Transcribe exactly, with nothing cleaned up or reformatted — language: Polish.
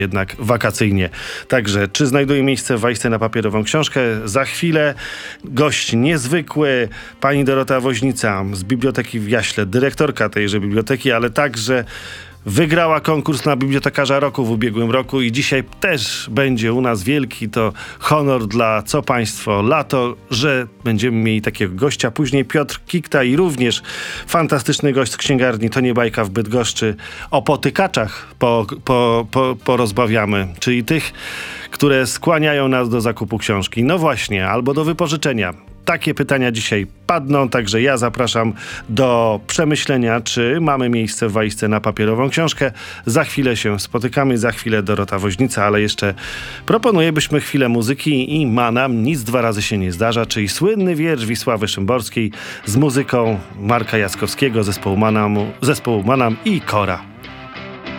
jednak wakacyjnie. Także, czy znajduje miejsce w Wajsce na papierową książkę? Za chwilę gość niezwykły, pani Dorota Woźnica z Biblioteki w Jaśle, dyrektorka tejże biblioteki, ale także wygrała konkurs na bibliotekarza roku w ubiegłym roku i dzisiaj też będzie u nas wielki to honor dla Co Państwo Lato, że będziemy mieli takiego gościa. Później Piotr Kikta i również fantastyczny gość z księgarni To nie bajka w Bydgoszczy. O potykaczach po, po, po, porozmawiamy, czyli tych, które skłaniają nas do zakupu książki. No właśnie, albo do wypożyczenia. Takie pytania dzisiaj padną, także ja zapraszam do przemyślenia, czy mamy miejsce w Wajsce na papierową książkę. Za chwilę się spotykamy, za chwilę Dorota Woźnica, ale jeszcze proponuję, byśmy chwilę muzyki i ma nam nic dwa razy się nie zdarza, czyli słynny wiersz Wisławy Szymborskiej z muzyką Marka Jackowskiego, zespołu Manam, zespołu Manam i Kora.